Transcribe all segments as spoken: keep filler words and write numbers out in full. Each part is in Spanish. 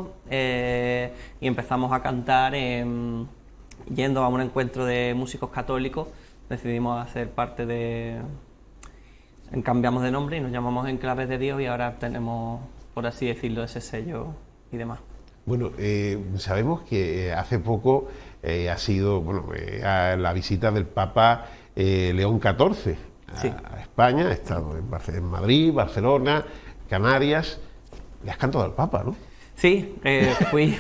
católico eh, y empezamos a cantar en, yendo a un encuentro de músicos católicos. Decidimos hacer parte de... Cambiamos de nombre y nos llamamos Enclaves de Dios y ahora tenemos, por así decirlo, ese sello y demás. Bueno, eh, sabemos que hace poco eh, ha sido bueno, eh, a la visita del Papa eh, León catorce a, sí. a España, ha estado en, Barce en Madrid, Barcelona, Canarias. Le has cantado al Papa, ¿no? Sí, eh, fui,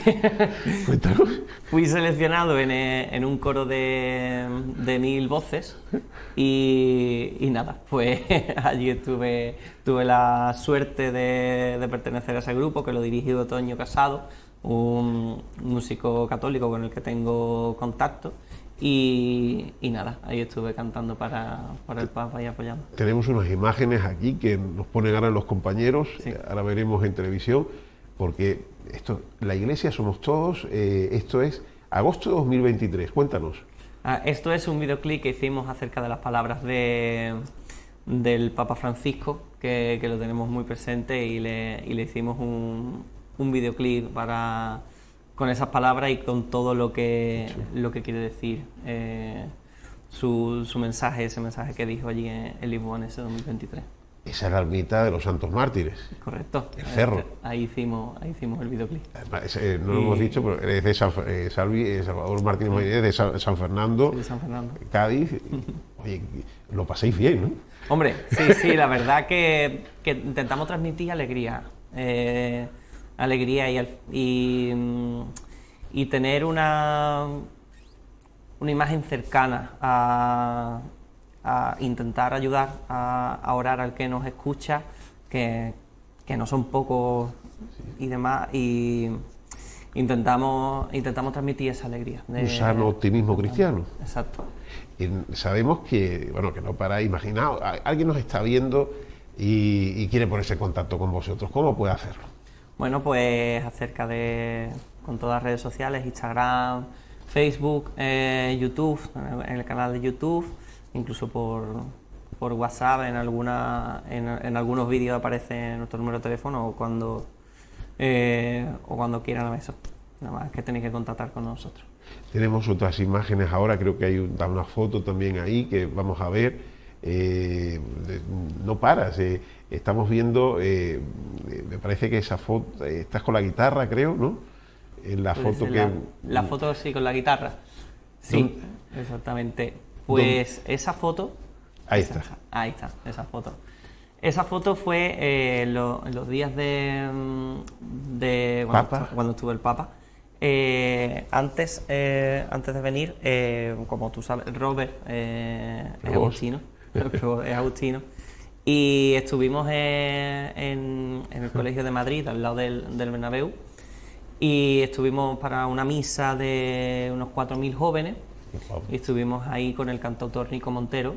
fui seleccionado en, en un coro de, de mil voces y, y nada, pues allí estuve, tuve la suerte de, de pertenecer a ese grupo que lo dirigió Toño Casado, un músico católico con el que tengo contacto. Y, y nada, ahí estuve cantando para, para el Papa y apoyando. Tenemos unas imágenes aquí que nos ponen ahora los compañeros, sí. ahora veremos en televisión, porque esto, la iglesia somos todos, eh, esto es agosto de dos mil veintitrés, cuéntanos. Ah, esto es un videoclip que hicimos acerca de las palabras de, del Papa Francisco, que, que lo tenemos muy presente y le, y le hicimos un, un videoclip para... con esas palabras y con todo lo que, sí. lo que quiere decir eh, su, su mensaje, ese mensaje que dijo allí en, en Lisboa en ese dos mil veintitrés. Esa es la ermita de los Santos Mártires. Correcto. El cerro. Ahí hicimos, ahí hicimos el videoclip. Eh, no lo y... hemos dicho, pero es de San, eh, Salvi, eh, Salvador Martínez Martínez, de San, San Fernando, sí, de San Fernando, Cádiz. Oye, lo paséis bien, ¿no? Hombre, sí, sí, la verdad que, que intentamos transmitir alegría. Eh, alegría y, y, y tener una, una imagen cercana a, a intentar ayudar a, a orar al que nos escucha, que, que no son pocos y demás, y intentamos, intentamos transmitir esa alegría. De, un sano optimismo cristiano. Exacto. Y sabemos que, bueno, que no para, imaginaos, alguien nos está viendo y, y quiere ponerse en contacto con vosotros, ¿cómo puede hacerlo? Bueno, pues acerca de, con todas las redes sociales, Instagram, Facebook, eh, YouTube, en el canal de YouTube, incluso por, por WhatsApp, en, alguna, en, en algunos vídeos aparece nuestro número de teléfono o cuando, eh, o cuando quieran eso. Nada más que tenéis que contactar con nosotros. Tenemos otras imágenes ahora, creo que hay una foto también ahí que vamos a ver. Eh, no paras, eh, estamos viendo, eh, me parece que esa foto, eh, estás con la guitarra, creo, ¿no? En la foto que... La, la foto sí, con la guitarra. Sí, ¿dónde? Exactamente. Pues ¿dónde? Esa foto... Ahí esa, está. Ahí está, esa foto. Esa foto fue eh, lo, en los días de... de cuando, ¿Papa? Estuvo, cuando estuvo el Papa. Eh, antes, eh, antes de venir, eh, como tú sabes, Robert eh, es agustino. es agustino y estuvimos en, en, en el colegio de Madrid al lado del, del Bernabéu y estuvimos para una misa de unos cuatro mil jóvenes y estuvimos ahí con el cantautor Nico Montero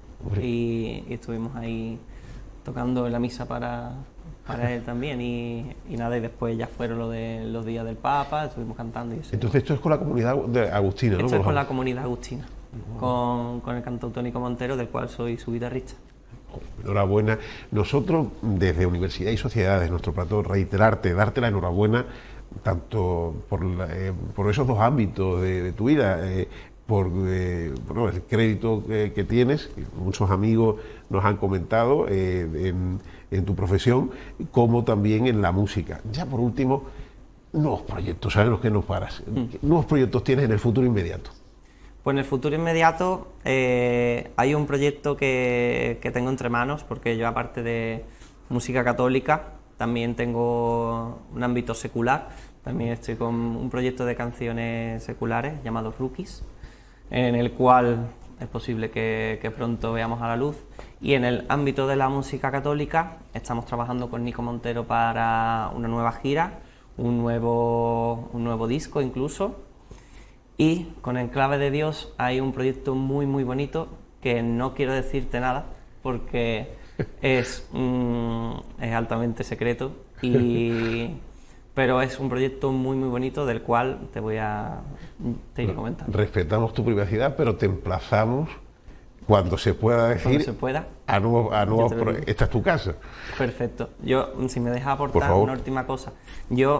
y, y estuvimos ahí tocando en la misa para, para él también y, y nada, y después ya fueron lo de los días del Papa, estuvimos cantando y eso. Entonces esto es con la comunidad de agustina, ¿no? Esto es con la comunidad agustina. Con, con el cantautor Nico Montero, del cual soy su guitarrista. Enhorabuena. Nosotros, desde Universidad y Sociedades, nuestro plato, reiterarte, darte la enhorabuena, tanto por, la, eh, por esos dos ámbitos de, de tu vida, eh, por eh, bueno, el crédito que, que tienes, que muchos amigos nos han comentado, eh, en, en tu profesión, como también en la música. Ya por último, nuevos proyectos, sabemos que no paras. Mm. ¿Qué nuevos proyectos tienes en el futuro inmediato? Pues en el futuro inmediato eh, hay un proyecto que, que tengo entre manos, porque yo aparte de música católica también tengo un ámbito secular, también estoy con un proyecto de canciones seculares llamado Rookies, en el cual es posible que, que pronto veamos a la luz, y en el ámbito de la música católica estamos trabajando con Nico Montero para una nueva gira, un nuevo, un nuevo disco incluso. Y con Enclave de Dios hay un proyecto muy muy bonito que no quiero decirte nada porque es, mm, es altamente secreto, y, pero es un proyecto muy muy bonito del cual te voy a, te iré comentando. Respetamos tu privacidad, pero te emplazamos cuando se pueda decir cuando se pueda, a nuevos, a nuevos pro... Esta es tu casa. Perfecto. Yo, si me dejas aportar una última cosa, yo